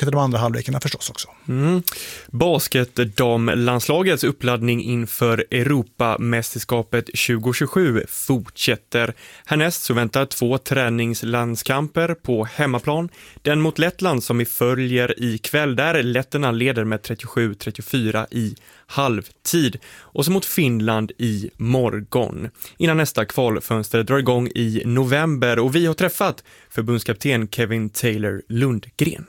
till de andra halvlekarna förstås också. Basketdamlandslagets uppladdning inför Europamästerskapet 2027 fortsätter. Härnäst så väntar 2 träningslandskamper på hemmaplan. Den mot Lettland som vi följer ikväll, där letterna leder med 37-34 i halvtid. Och så mot Finland i morgon. Innan nästa kvalfönster drar igång i november, och vi har träffat förbundskapten Kevin Taylor Lundgren.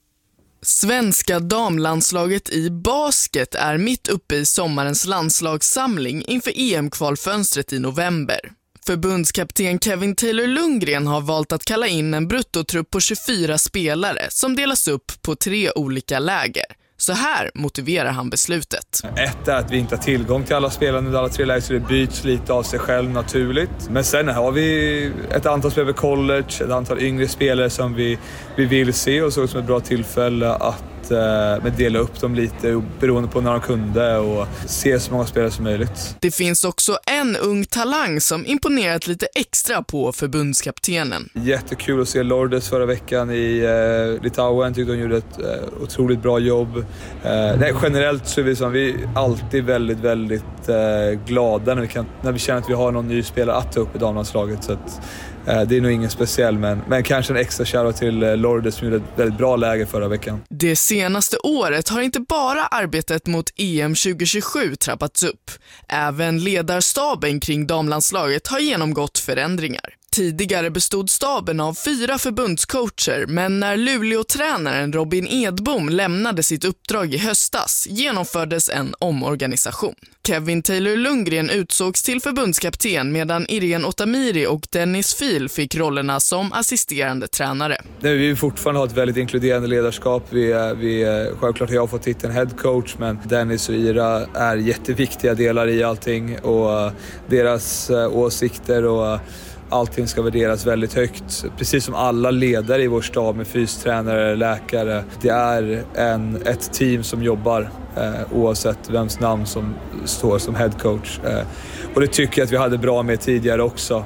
Svenska damlandslaget i basket är mitt uppe i sommarens landslagssamling inför EM-kvalfönstret i november. Förbundskapten Kevin Taylor Lundgren har valt att kalla in en bruttotrupp på 24 spelare som delas upp på 3 olika läger. Så här motiverar han beslutet. Ett är att vi inte har tillgång till alla spelare under alla 3 läger, så det byts lite av sig själv naturligt. Men sen har vi ett antal spelare vid college, ett antal yngre spelare som vi vill se, och såg som ett bra tillfälle att dela upp dem lite beroende på när de kunde och se så många spelare som möjligt. Det finns också en ung talang som imponerat lite extra på förbundskaptenen. Jättekul att se Lourdes förra veckan i Litauen. Tyckte hon gjorde ett otroligt bra jobb. Generellt så är vi alltid väldigt, väldigt glada när vi känner att vi har någon ny spelare att ta upp i damlandslaget. Så att, det är nog ingen speciell, men kanske en extra shoutout till Lourdes som gjorde ett väldigt bra läge förra veckan. Det senaste året har inte bara arbetet mot EM 2027 trappats upp. Även ledarstaben kring damlandslaget har genomgått förändringar. Tidigare bestod staben av 4 förbundscoacher, men när Luleå-tränaren Robin Edbom lämnade sitt uppdrag i höstas genomfördes en omorganisation. Kevin Taylor Lundgren utsågs till förbundskapten medan Irene Otamiri och Dennis Fiel fick rollerna som assisterande tränare. Vi vill fortfarande ha ett väldigt inkluderande ledarskap. Självklart har jag fått titeln head coach, men Dennis och Ira är jätteviktiga delar i allting, och deras åsikter och allting ska värderas väldigt högt. Precis som alla ledare i vår stab med fystränare, läkare. Det är ett team som jobbar oavsett vems namn som står som head coach. Och det tycker jag att vi hade bra med tidigare också.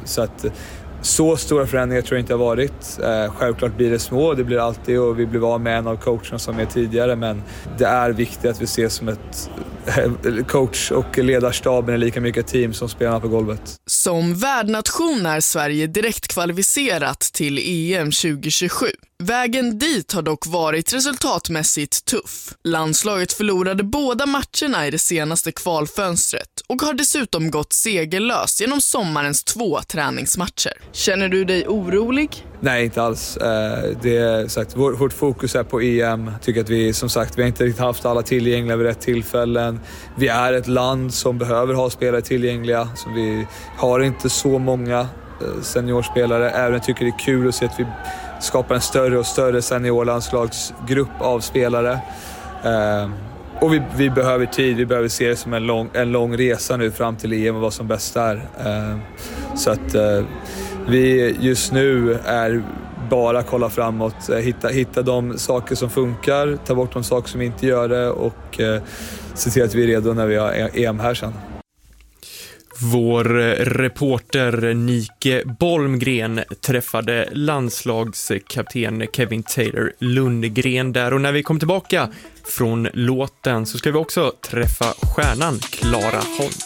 Så stora förändringar tror jag inte har varit. Självklart blir det små, det blir alltid, och vi blir av med en av coacherna som är tidigare, men det är viktigt att vi ses som ett coach, och ledarstaben är lika mycket team som spelarna på golvet. Som värdnation är Sverige direkt kvalificerat till EM 2027. Vägen dit har dock varit resultatmässigt tuff. Landslaget förlorade båda matcherna i det senaste kvalfönstret och har dessutom gått segerlöst genom sommarens 2 träningsmatcher. Känner du dig orolig? Nej, inte alls. Det är sagt, vårt fokus är på EM. Tycker att vi har inte riktigt haft alla tillgängliga vid rätt tillfällen. Vi är ett land som behöver ha spelare tillgängliga. Så vi har inte så många seniorspelare. Även tycker det är kul att se att vi skapar en större och större seniorlandslagsgrupp av spelare. Och vi behöver tid, vi behöver se det som en lång resa nu fram till EM och vad som bäst är. Så att vi just nu är bara kolla framåt, hitta de saker som funkar, ta bort de saker som inte gör det, och se till att vi är redo när vi har EM här sen. Vår reporter Nike Bolmgren träffade landslagskapten Kevin Taylor Lundgren där, och när vi kommer tillbaka från låten så ska vi också träffa stjärnan Clara Holm.